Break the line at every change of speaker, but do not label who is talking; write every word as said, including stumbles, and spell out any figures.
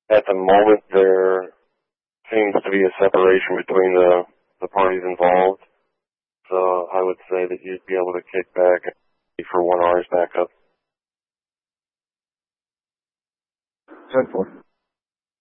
at the moment there seems to be a separation between the, the parties involved. So I would say that you'd be able to kick back for one hour's backup.
ten four.